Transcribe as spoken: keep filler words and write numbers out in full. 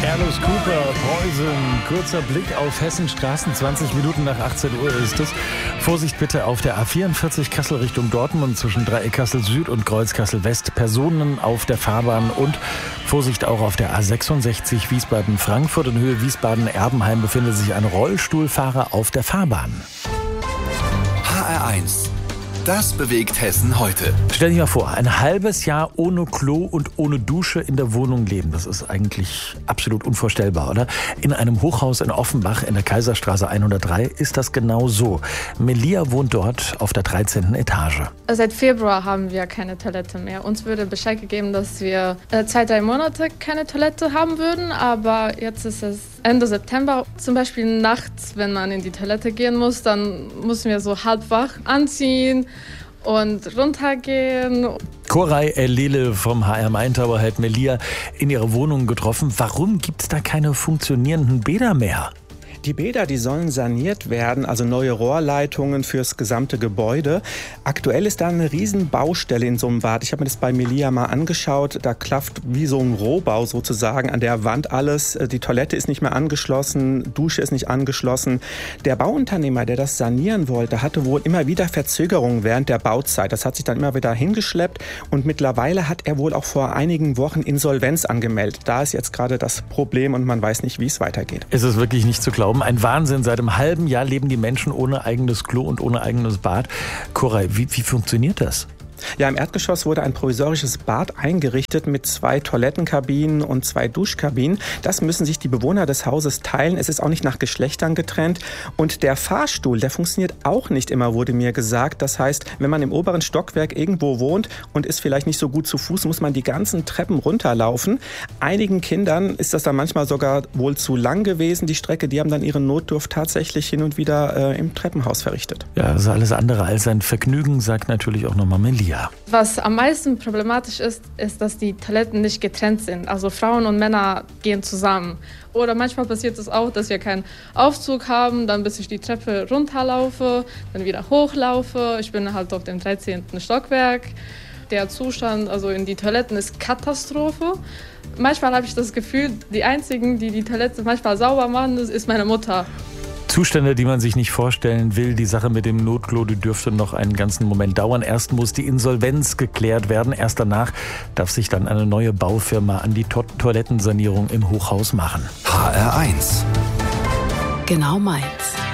Alice Cooper, Poison. Kurzer Blick auf Hessens Straßen. zwanzig Minuten nach achtzehn Uhr ist es. Vorsicht bitte auf der A vierundvierzig Kassel Richtung Dortmund zwischen Dreieck Kassel Süd und Kreuz Kassel West. Personen auf der Fahrbahn und Vorsicht auch auf der A sechsundsechzig Wiesbaden-Frankfurt. In Höhe Wiesbaden-Erbenheim befindet sich ein Rollstuhlfahrer auf der Fahrbahn. H R eins. Das bewegt Hessen heute. Stell dir mal vor, ein halbes Jahr ohne Klo und ohne Dusche in der Wohnung leben. Das ist eigentlich absolut unvorstellbar, oder? In einem Hochhaus in Offenbach in der Kaiserstraße hundertdrei ist das genau so. Melia wohnt dort auf der dreizehnten Etage. Seit Februar haben wir keine Toilette mehr. Uns wurde Bescheid gegeben, dass wir äh, zwei, drei Monate keine Toilette haben würden. Aber jetzt ist es Ende September. Zum Beispiel nachts, wenn man in die Toilette gehen muss, dann müssen wir so halb wach anziehen und runtergehen. Koray Erlele vom H R Main Tower hat Melia in ihrer Wohnung getroffen. Warum gibt es da keine funktionierenden Bäder mehr? Die Bäder, die sollen saniert werden, also neue Rohrleitungen fürs gesamte Gebäude. Aktuell ist da eine riesen Baustelle in so einem Bad. Ich habe mir das bei Melia mal angeschaut. Da klafft wie so ein Rohbau sozusagen an der Wand alles. Die Toilette ist nicht mehr angeschlossen, Dusche ist nicht angeschlossen. Der Bauunternehmer, der das sanieren wollte, hatte wohl immer wieder Verzögerungen während der Bauzeit. Das hat sich dann immer wieder hingeschleppt und mittlerweile hat er wohl auch vor einigen Wochen Insolvenz angemeldet. Da ist jetzt gerade das Problem und man weiß nicht, wie es weitergeht. Es ist wirklich nicht zu glauben. Ein Wahnsinn. Seit einem halben Jahr leben die Menschen ohne eigenes Klo und ohne eigenes Bad. Koray, wie, wie funktioniert das? Ja, im Erdgeschoss wurde ein provisorisches Bad eingerichtet mit zwei Toilettenkabinen und zwei Duschkabinen. Das müssen sich die Bewohner des Hauses teilen. Es ist auch nicht nach Geschlechtern getrennt. Und der Fahrstuhl, der funktioniert auch nicht immer, wurde mir gesagt. Das heißt, wenn man im oberen Stockwerk irgendwo wohnt und ist vielleicht nicht so gut zu Fuß, muss man die ganzen Treppen runterlaufen. Einigen Kindern ist das dann manchmal sogar wohl zu lang gewesen, die Strecke. Die haben dann ihre Notdurft tatsächlich hin und wieder äh, im Treppenhaus verrichtet. Ja, das ist alles andere als ein Vergnügen, sagt natürlich auch nochmal Melia. Was am meisten problematisch ist, ist, dass die Toiletten nicht getrennt sind. Also Frauen und Männer gehen zusammen. Oder manchmal passiert es auch, dass wir keinen Aufzug haben, dann bis ich die Treppe runterlaufe, dann wieder hochlaufe. Ich bin halt auf dem dreizehnten Stockwerk. Der Zustand also in die Toiletten ist Katastrophe. Manchmal habe ich das Gefühl, die Einzigen, die die Toilette manchmal sauber machen, ist meine Mutter. Zustände, die man sich nicht vorstellen will. Die Sache mit dem Notklo, die dürfte noch einen ganzen Moment dauern. Erst muss die Insolvenz geklärt werden. Erst danach darf sich dann eine neue Baufirma an die to- Toilettensanierung im Hochhaus machen. H R eins. Genau meins.